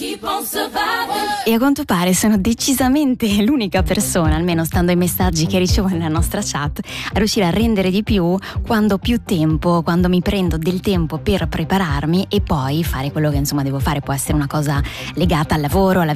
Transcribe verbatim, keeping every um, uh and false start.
E a quanto pare sono decisamente l'unica persona, almeno stando ai messaggi che ricevo nella nostra chat, a riuscire a rendere di più quando ho più tempo, quando mi prendo del tempo per prepararmi e poi fare quello che insomma devo fare. Può essere una cosa legata al lavoro, alla